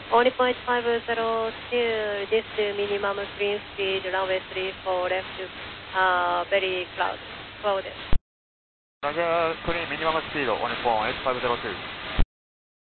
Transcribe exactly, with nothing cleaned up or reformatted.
大日本 エイトファイブゼロツー this to minimum clean speed, runway three four left, uh, very cloud, clouded. Roger, clean minimum speed, 大日本 エイトファイブゼロツー